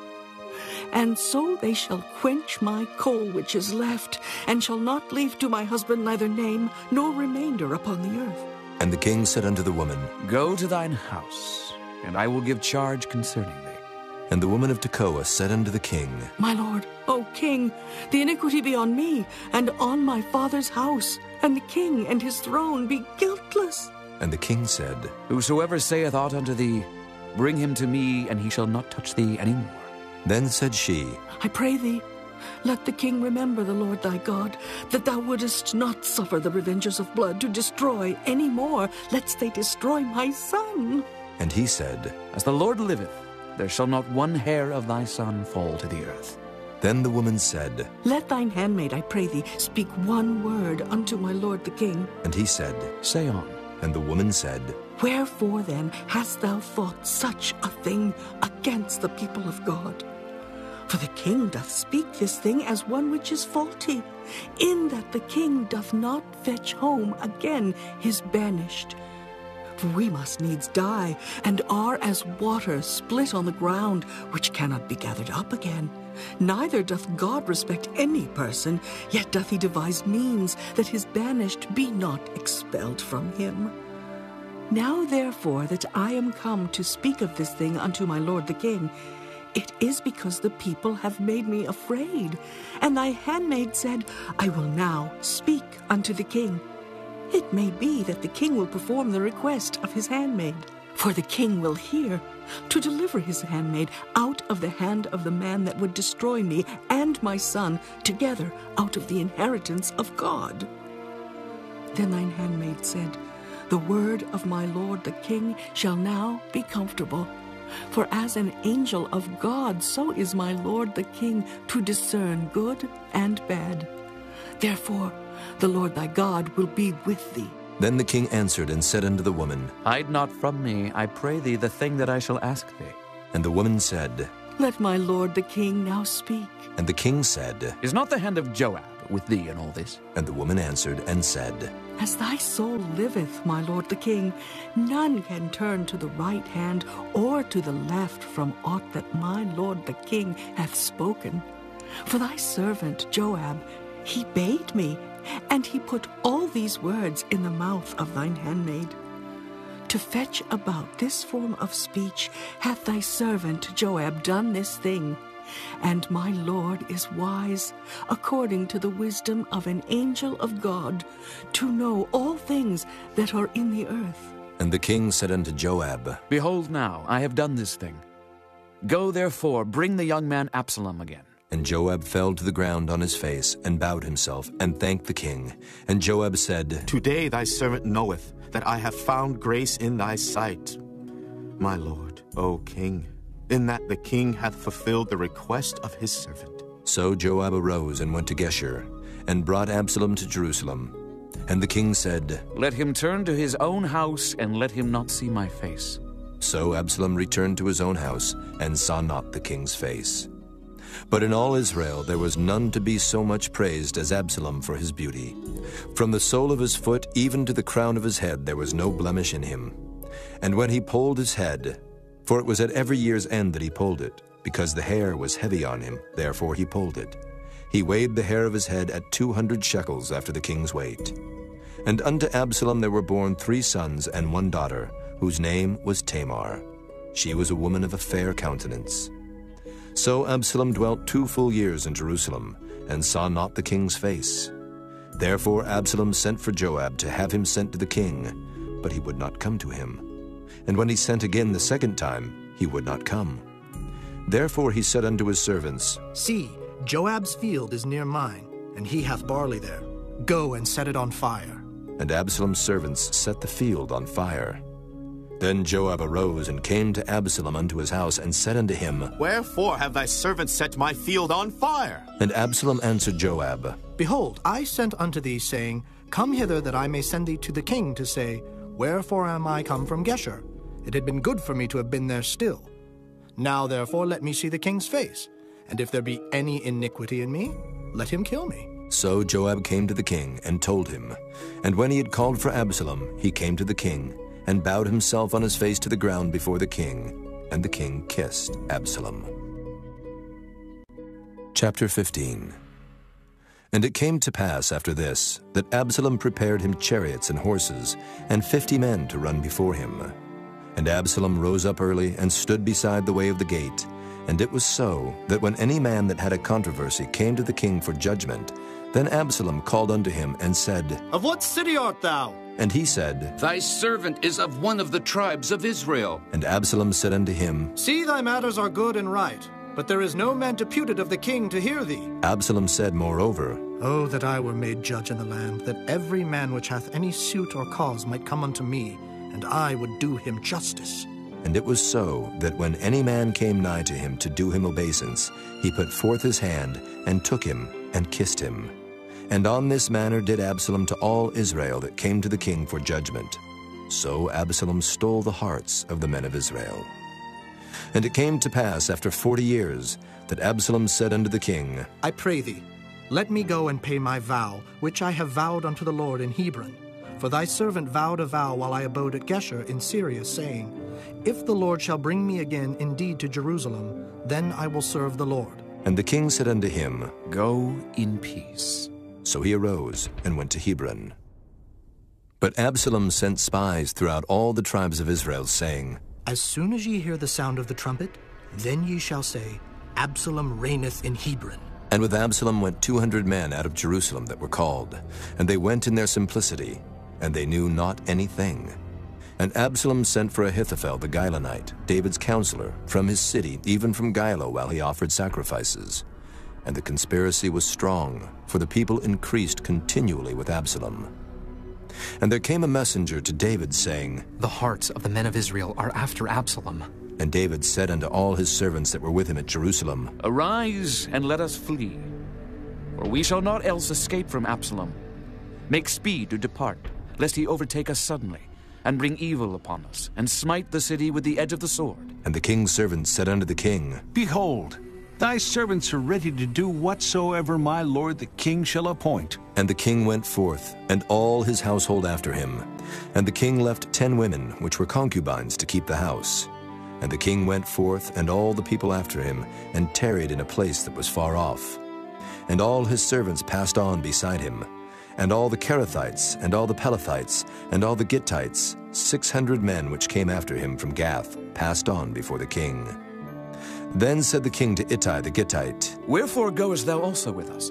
And so they shall quench my coal which is left, and shall not leave to my husband neither name nor remainder upon the earth. And the king said unto the woman, Go to thine house, and I will give charge concerning thee. And the woman of Tekoa said unto the king, My lord, O king, the iniquity be on me, and on my father's house, and the king and his throne be guiltless. And the king said, Whosoever saith aught unto thee, bring him to me, and he shall not touch thee any more. Then said she, I pray thee, let the king remember the Lord thy God, that thou wouldest not suffer the revengers of blood to destroy any more, lest they destroy my son. And he said, As the Lord liveth, there shall not one hair of thy son fall to the earth. Then the woman said, Let thine handmaid, I pray thee, speak one word unto my lord the king. And he said, Say on. And the woman said, Wherefore then hast thou thought such a thing against the people of God? For the king doth speak this thing as one which is faulty, in that the king doth not fetch home again his banished. For we must needs die, and are as water split on the ground, which cannot be gathered up again. Neither doth God respect any person, yet doth he devise means that his banished be not expelled from him. Now therefore that I am come to speak of this thing unto my lord the king, it is because the people have made me afraid. And thy handmaid said, I will now speak unto the king. It may be that the king will perform the request of his handmaid. For the king will hear, to deliver his handmaid out of the hand of the man that would destroy me and my son together out of the inheritance of God. Then thine handmaid said, The word of my lord the king shall now be comfortable. For as an angel of God, so is my lord the king to discern good and bad. Therefore, The Lord thy God will be with thee. Then the king answered and said unto the woman, Hide not from me, I pray thee, the thing that I shall ask thee. And the woman said, Let my lord the king now speak. And the king said, Is not the hand of Joab with thee in all this? And the woman answered and said, As thy soul liveth, my lord the king, none can turn to the right hand or to the left from aught that my lord the king hath spoken. For thy servant Joab, he bade me, and he put all these words in the mouth of thine handmaid. To fetch about this form of speech hath thy servant Joab done this thing. And my lord is wise, according to the wisdom of an angel of God, to know all things that are in the earth. And the king said unto Joab, Behold now, I have done this thing. Go therefore, bring the young man Absalom again. And Joab fell to the ground on his face, and bowed himself, and thanked the king. And Joab said, Today thy servant knoweth that I have found grace in thy sight, my lord, O king, in that the king hath fulfilled the request of his servant. So Joab arose and went to Geshur, and brought Absalom to Jerusalem. And the king said, Let him turn to his own house, and let him not see my face. So Absalom returned to his own house, and saw not the king's face. But in all Israel there was none to be so much praised as Absalom for his beauty. From the sole of his foot even to the crown of his head there was no blemish in him. And when he polled his head, for it was at every year's end that he polled it, because the hair was heavy on him, therefore he polled it, he weighed the hair of his head at two hundred shekels after the king's weight. And unto Absalom there were born three sons and one daughter, whose name was Tamar. She was a woman of a fair countenance. So Absalom dwelt two full years in Jerusalem, and saw not the king's face. Therefore Absalom sent for Joab to have him sent to the king, but he would not come to him. And when he sent again the second time, he would not come. Therefore he said unto his servants, See, Joab's field is near mine, and he hath barley there. Go and set it on fire. And Absalom's servants set the field on fire. Then Joab arose and came to Absalom unto his house, and said unto him, Wherefore have thy servants set my field on fire? And Absalom answered Joab, Behold, I sent unto thee, saying, Come hither, that I may send thee to the king, to say, Wherefore am I come from Geshur? It had been good for me to have been there still. Now therefore let me see the king's face, and if there be any iniquity in me, let him kill me. So Joab came to the king, and told him. And when he had called for Absalom, he came to the king, and bowed himself on his face to the ground before the king, and the king kissed Absalom. Chapter fifteen. And it came to pass after this, that Absalom prepared him chariots and horses, and fifty men to run before him. And Absalom rose up early, and stood beside the way of the gate. And it was so, that when any man that had a controversy came to the king for judgment, then Absalom called unto him, and said, Of what city art thou? And he said, Thy servant is of one of the tribes of Israel. And Absalom said unto him, See, thy matters are good and right, but there is no man deputed of the king to hear thee. Absalom said moreover, Oh, that I were made judge in the land, that every man which hath any suit or cause might come unto me, and I would do him justice. And it was so, that when any man came nigh to him to do him obeisance, he put forth his hand, and took him, and kissed him. And on this manner did Absalom to all Israel that came to the king for judgment. So Absalom stole the hearts of the men of Israel. And it came to pass after forty years, that Absalom said unto the king, I pray thee, let me go and pay my vow, which I have vowed unto the Lord in Hebron. For thy servant vowed a vow while I abode at Geshur in Syria, saying, If the Lord shall bring me again indeed to Jerusalem, then I will serve the Lord. And the king said unto him, Go in peace. So he arose and went to Hebron. But Absalom sent spies throughout all the tribes of Israel, saying, As soon as ye hear the sound of the trumpet, then ye shall say, Absalom reigneth in Hebron. And with Absalom went two hundred men out of Jerusalem that were called, and they went in their simplicity, and they knew not anything. And Absalom sent for Ahithophel the Gilonite, David's counselor, from his city, even from Gilo, while he offered sacrifices. And the conspiracy was strong, for the people increased continually with Absalom. And there came a messenger to David, saying, The hearts of the men of Israel are after Absalom. And David said unto all his servants that were with him at Jerusalem, Arise, and let us flee, for we shall not else escape from Absalom. Make speed to depart, lest he overtake us suddenly, and bring evil upon us, and smite the city with the edge of the sword. And the king's servants said unto the king, Behold, thy servants are ready to do whatsoever my lord the king shall appoint. And the king went forth, and all his household after him. And the king left ten women, which were concubines, to keep the house. And the king went forth, and all the people after him, and tarried in a place that was far off. And all his servants passed on beside him. And all the Kerethites, and all the Pelethites, and all the Gittites, six hundred men which came after him from Gath, passed on before the king. Then said the king to Ittai the Gittite, Wherefore goest thou also with us?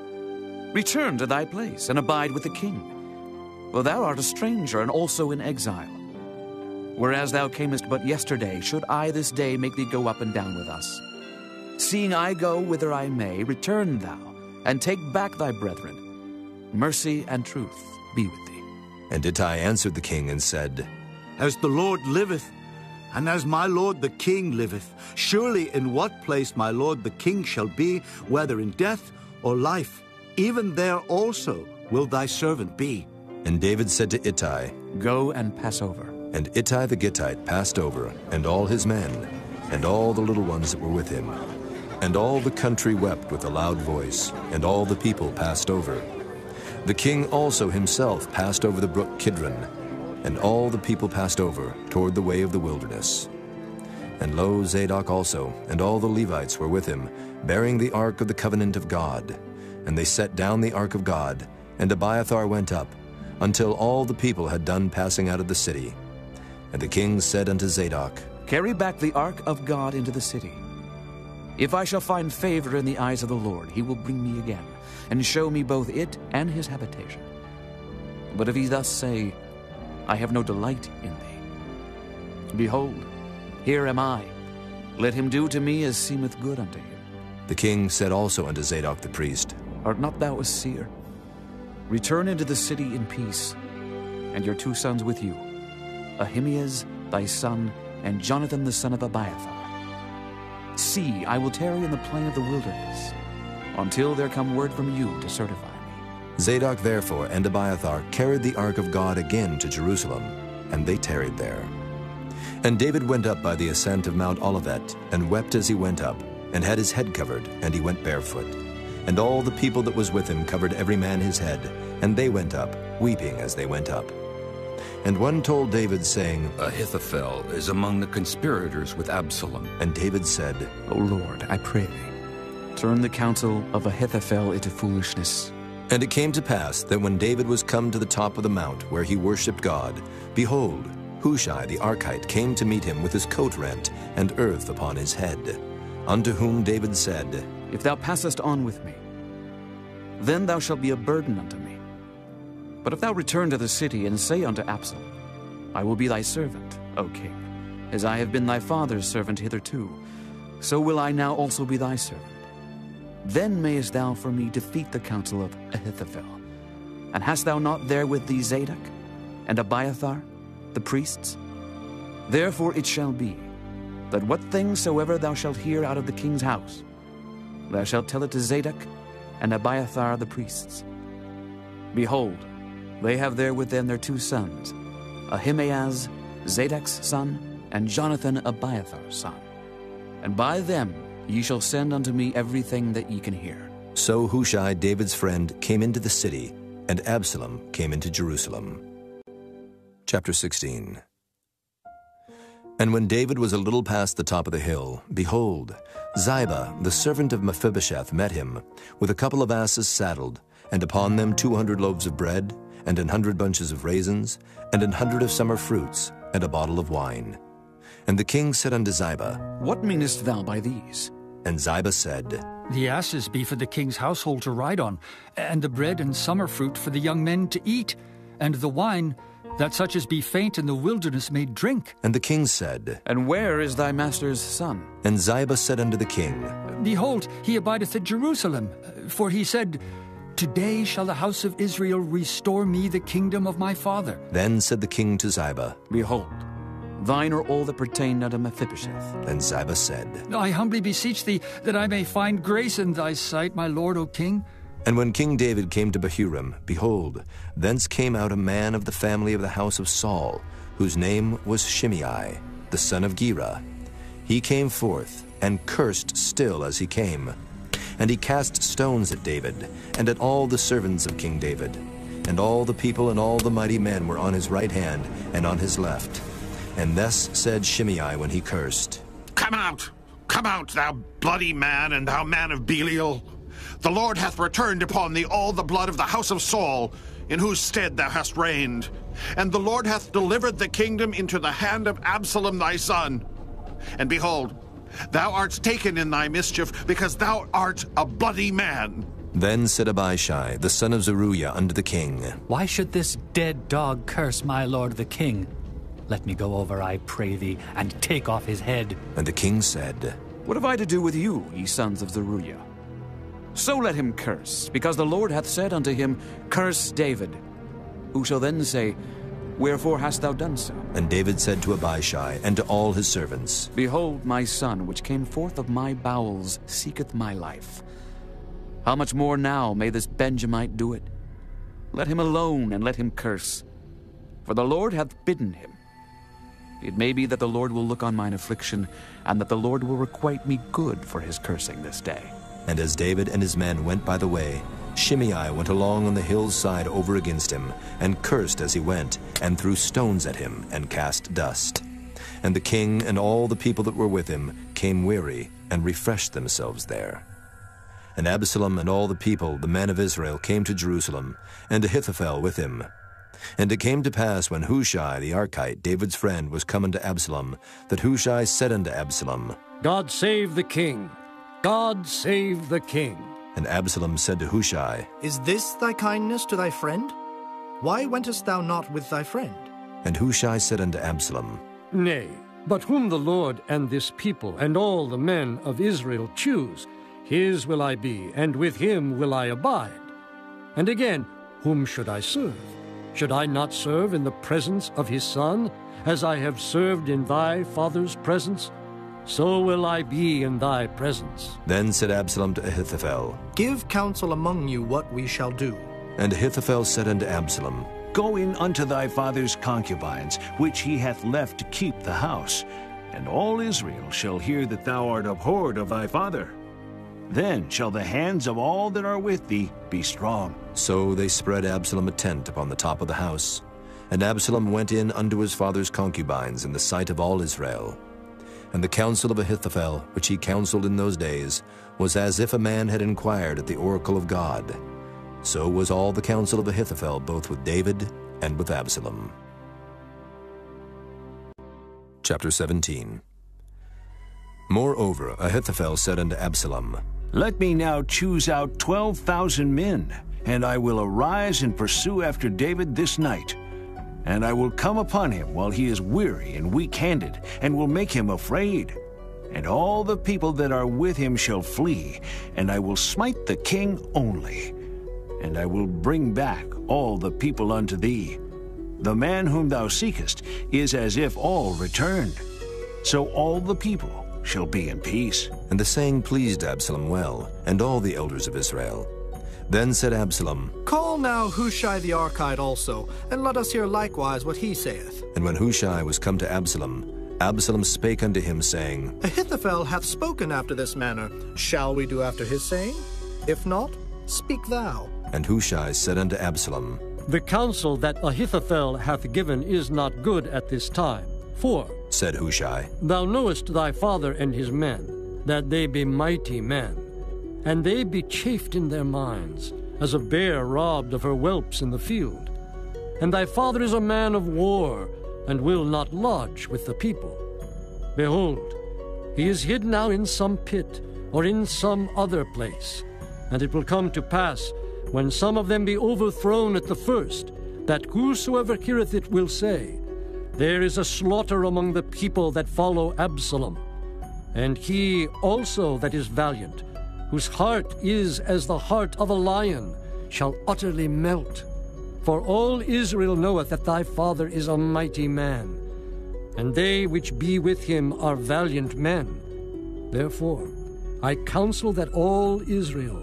Return to thy place, and abide with the king. For thou art a stranger, and also in exile. Whereas thou camest but yesterday, should I this day make thee go up and down with us? Seeing I go whither I may, return thou, and take back thy brethren. Mercy and truth be with thee. And Ittai answered the king and said, As the Lord liveth, and as my lord the king liveth, surely in what place my lord the king shall be, whether in death or life, even there also will thy servant be. And David said to Ittai, Go and pass over. And Ittai the Gittite passed over, and all his men, and all the little ones that were with him. And all the country wept with a loud voice, and all the people passed over. The king also himself passed over the brook Kidron, and all the people passed over toward the way of the wilderness. And lo, Zadok also, and all the Levites were with him, bearing the ark of the covenant of God. And they set down the ark of God, and Abiathar went up, until all the people had done passing out of the city. And the king said unto Zadok, Carry back the ark of God into the city. If I shall find favor in the eyes of the Lord, he will bring me again, and show me both it and his habitation. But if he thus say, I have no delight in thee, behold, here am I. Let him do to me as seemeth good unto him. The king said also unto Zadok the priest, Art not thou a seer? Return into the city in peace, and your two sons with you, Ahimaaz thy son, and Jonathan the son of Abiathar. See, I will tarry in the plain of the wilderness, until there come word from you to certify me. Zadok therefore and Abiathar carried the ark of God again to Jerusalem, and they tarried there. And David went up by the ascent of Mount Olivet, and wept as he went up, and had his head covered, and he went barefoot. And all the people that was with him covered every man his head, and they went up, weeping as they went up. And one told David, saying, Ahithophel is among the conspirators with Absalom. And David said, O Lord, I pray thee, turn the counsel of Ahithophel into foolishness. And it came to pass that when David was come to the top of the mount where he worshipped God, behold, Hushai the Archite came to meet him with his coat rent and earth upon his head. Unto whom David said, If thou passest on with me, then thou shalt be a burden unto me. But if thou return to the city and say unto Absalom, I will be thy servant, O king, as I have been thy father's servant hitherto, so will I now also be thy servant. Then mayest thou for me defeat the counsel of Ahithophel. And hast thou not there with thee Zadok and Abiathar, the priests? Therefore it shall be, that what things soever thou shalt hear out of the king's house, thou shalt tell it to Zadok and Abiathar the priests. Behold, they have there with them their two sons, Ahimaaz, Zadok's son, and Jonathan, Abiathar's son. And by them ye shall send unto me everything that ye can hear. So Hushai, David's friend, came into the city, and Absalom came into Jerusalem. Chapter sixteen. And when David was a little past the top of the hill, behold, Ziba, the servant of Mephibosheth, met him, with a couple of asses saddled, and upon them two hundred loaves of bread, and an hundred bunches of raisins, and an hundred of summer fruits, and a bottle of wine. And the king said unto Ziba, What meanest thou by these? And Ziba said, The asses be for the king's household to ride on, and the bread and summer fruit for the young men to eat, and the wine, that such as be faint in the wilderness may drink. And the king said, And where is thy master's son? And Ziba said unto the king, Behold, he abideth at Jerusalem, for he said, Today shall the house of Israel restore me the kingdom of my father. Then said the king to Ziba, Behold, thine are all that pertain unto Mephibosheth. And Ziba said, I humbly beseech thee that I may find grace in thy sight, my lord, O king. And when King David came to Bahurim, behold, thence came out a man of the family of the house of Saul, whose name was Shimei, the son of Gera. He came forth, and cursed still as he came. And he cast stones at David, and at all the servants of King David. And all the people and all the mighty men were on his right hand and on his left. And thus said Shimei when he cursed, Come out! Come out, thou bloody man, and thou man of Belial! The Lord hath returned upon thee all the blood of the house of Saul, in whose stead thou hast reigned. And the Lord hath delivered the kingdom into the hand of Absalom thy son. And behold, thou art taken in thy mischief, because thou art a bloody man. Then said Abishai, the son of Zeruiah, unto the king, Why should this dead dog curse my lord the king? Let me go over, I pray thee, and take off his head. And the king said, What have I to do with you, ye sons of Zeruiah? So let him curse, because the Lord hath said unto him, Curse David. Who shall then say, Wherefore hast thou done so? And David said to Abishai and to all his servants, Behold, my son, which came forth of my bowels, seeketh my life. How much more now may this Benjamite do it? Let him alone, and let him curse. For the Lord hath bidden him. It may be that the Lord will look on mine affliction, and that the Lord will requite me good for his cursing this day. And as David and his men went by the way, Shimei went along on the hill's side over against him, and cursed as he went, and threw stones at him, and cast dust. And the king and all the people that were with him came weary, and refreshed themselves there. And Absalom and all the people, the men of Israel, came to Jerusalem, and Ahithophel with him. And it came to pass, when Hushai the Archite, David's friend, was come unto Absalom, that Hushai said unto Absalom, God save the king! God save the king! And Absalom said to Hushai, Is this thy kindness to thy friend? Why wentest thou not with thy friend? And Hushai said unto Absalom, Nay, but whom the Lord and this people and all the men of Israel choose, his will I be, and with him will I abide. And again, whom should I serve? Should I not serve in the presence of his son, as I have served in thy father's presence? So will I be in thy presence. Then said Absalom to Ahithophel, Give counsel among you what we shall do. And Ahithophel said unto Absalom, Go in unto thy father's concubines, which he hath left to keep the house, and all Israel shall hear that thou art abhorred of thy father. Then shall the hands of all that are with thee be strong. So they spread Absalom a tent upon the top of the house. And Absalom went in unto his father's concubines in the sight of all Israel. And the counsel of Ahithophel, which he counseled in those days, was as if a man had inquired at the oracle of God. So was all the counsel of Ahithophel, both with David and with Absalom. Chapter seventeen. Moreover, Ahithophel said unto Absalom, Let me now choose out twelve thousand men, and I will arise and pursue after David this night. And I will come upon him while he is weary and weak-handed, and will make him afraid. And all the people that are with him shall flee, and I will smite the king only. And I will bring back all the people unto thee. The man whom thou seekest is as if all returned. So all the people shall be in peace. And the saying pleased Absalom well, and all the elders of Israel. Then said Absalom, Call now Hushai the Archite also, and let us hear likewise what he saith. And when Hushai was come to Absalom, Absalom spake unto him, saying, Ahithophel hath spoken after this manner. Shall we do after his saying? If not, speak thou. And Hushai said unto Absalom, The counsel that Ahithophel hath given is not good at this time. For, said Hushai, Thou knowest thy father and his men, that they be mighty men, and they be chafed in their minds, as a bear robbed of her whelps in the field. And thy father is a man of war, and will not lodge with the people. Behold, he is hid now in some pit, or in some other place. And it will come to pass, when some of them be overthrown at the first, that whosoever heareth it will say, There is a slaughter among the people that follow Absalom. And he also that is valiant, whose heart is as the heart of a lion, shall utterly melt. For all Israel knoweth that thy father is a mighty man, and they which be with him are valiant men. Therefore I counsel that all Israel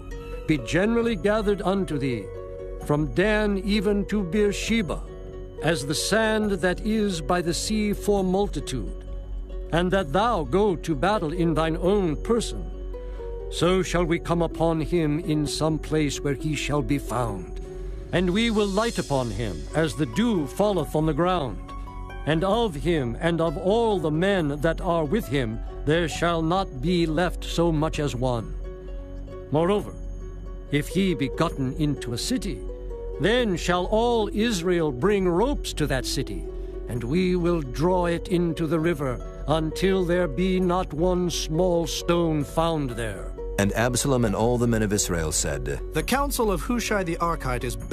be generally gathered unto thee, from Dan even to Beersheba, as the sand that is by the sea for multitude, and that thou go to battle in thine own person, so shall we come upon him in some place where he shall be found. And we will light upon him as the dew falleth on the ground. And of him and of all the men that are with him there shall not be left so much as one. Moreover, if he be gotten into a city, then shall all Israel bring ropes to that city, and we will draw it into the river until there be not one small stone found there. And Absalom and all the men of Israel said, The counsel of Hushai the Archite is